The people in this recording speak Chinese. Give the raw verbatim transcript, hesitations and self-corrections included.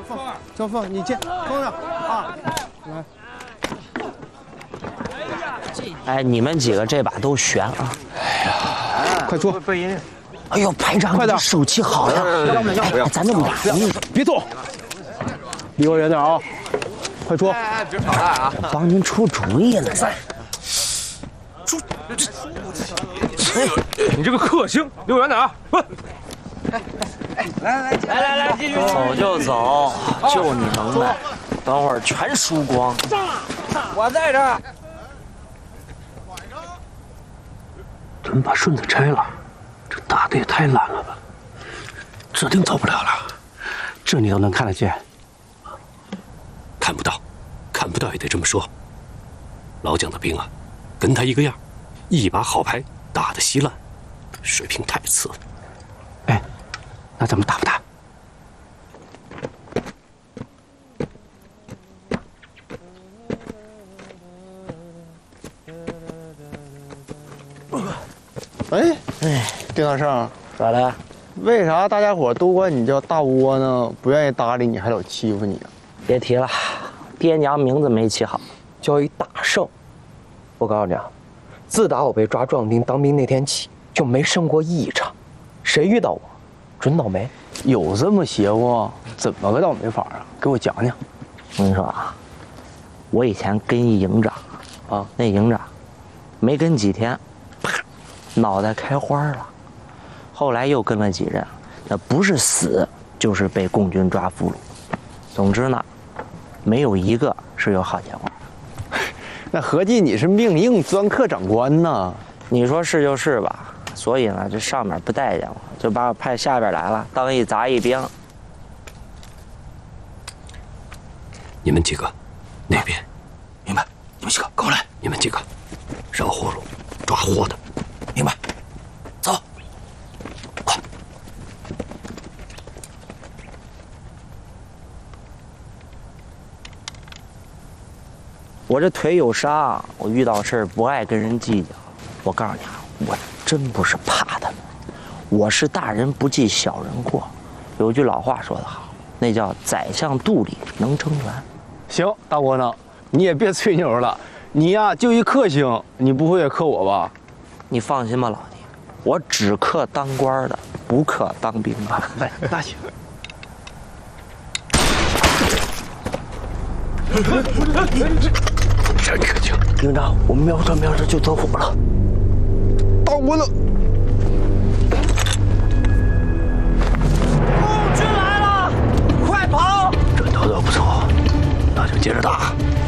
凤，叫凤，你进，跟上啊，来。 哎，你们几个这把都悬啊！ 哎呀，快坐。背音。 哎呦，排长， 快点， 手气好呀！ 要不要？不要， 咱这么打，我跟你说， 别动，离我远点啊！快说！ 哎，别吵大啊！ 帮您出主意呢。 出，你这个克星，离我远点啊！滚！ 来来来来来，继续。走就走，就你能耐，等会儿全输光。 我在这儿。 真把顺子拆了，这打的也太烂了吧！指定走不了了，这你都能看得见？看不到，看不到也得这么说。老蒋的兵啊，跟他一个样，一把好牌打得稀烂，水平太次了。哎，那咱们打不打？ 哎哎，丁大胜， 咋的？ 为啥大家伙都管你叫大窝呢？不愿意搭理你，还老欺负你啊？ 别提了，爹娘名字没起好， 叫一大胜。我告诉你啊，自打我被抓壮丁当兵那天起，就没胜过一场。谁遇到我，准倒霉。 有这么邪乎？怎么个倒霉法啊？给我讲讲。 我跟你说啊，我以前跟一营长，啊，那营长没跟几天，啪，脑袋开花了。后来又跟了几任，那不是死就是被共军抓俘虏。总之呢，没有一个是有好结果。 那合计你是命硬专克长官呢？ 你说是就是吧？所以呢，这上面不待见我，就把我派下边来了，当一杂役兵。 你们几个，那边，明白？你们几个跟我来，你们几个，绕货路，抓货的，明白？走，快！ 我这腿有伤，我遇到事儿不爱跟人计较。我告诉你啊，我真不是怕他们，我是大人不计小人过。有句老话说得好，那叫宰相肚里能撑船。 行，大窝囊，你也别吹牛了，你呀就一克星，你不会也克我吧？ 你放心吧，老弟，我只克当官的，不克当兵的。 来，那行。 真可敬！ 营长，我们瞄着瞄着就走火了。 大窝囊， 共军来了，快跑！ 这头都不错，那就接着打。